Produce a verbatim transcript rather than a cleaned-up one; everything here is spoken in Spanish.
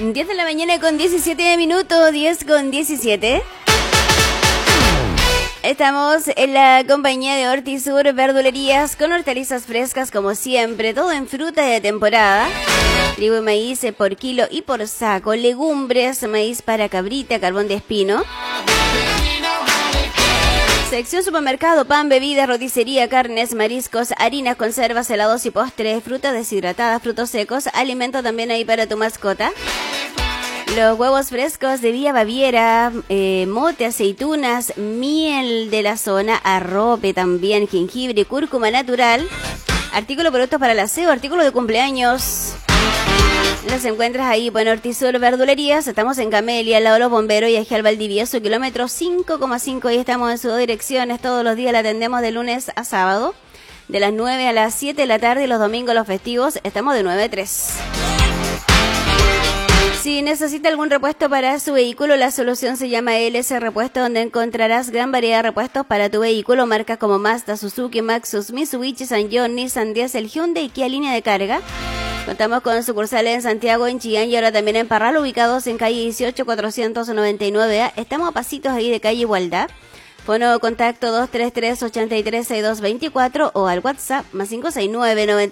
diez de la mañana con diecisiete minutos, diez con diecisiete. Estamos en la compañía de Hortisur Verdulerías con hortalizas frescas como siempre, todo en fruta de temporada. Trigo y maíz por kilo y por saco, legumbres, maíz para cabrita, carbón de espino. Sección supermercado, pan, bebidas, roticería, carnes, mariscos, harinas, conservas, helados y postres, frutas deshidratadas, frutos secos, alimento también ahí para tu mascota. Los huevos frescos de Vía Baviera, eh, mote, aceitunas, miel de la zona, arrope también, jengibre, cúrcuma natural, artículos productos para el aseo, artículos de cumpleaños. Los encuentras ahí, bueno, Hortisur Verdulerías. Estamos en Camelia, al lado de los bomberos, y aquí al Valdivieso, kilómetro cinco coma cinco. Y estamos en sus dos direcciones. Todos los días la atendemos de lunes a sábado, de las nueve a las siete de la tarde, y los domingos, los festivos, estamos de nueve a tres. Si necesita algún repuesto para su vehículo, la solución se llama L S Repuesto, donde encontrarás gran variedad de repuestos para tu vehículo, marcas como Mazda, Suzuki, Maxus, Mitsubishi, Sanyong, Nissan, Diesel, Hyundai y Kia línea de carga. Contamos con sucursales en Santiago, en Chillán y ahora también en Parral, ubicados en calle dieciocho, cuatrocientos noventa y nueve A. Estamos a pasitos ahí de calle Igualdad. Fono contacto dos tres tres, ocho tres, seis dos dos cuatro o al WhatsApp más cinco seis nueve, nueve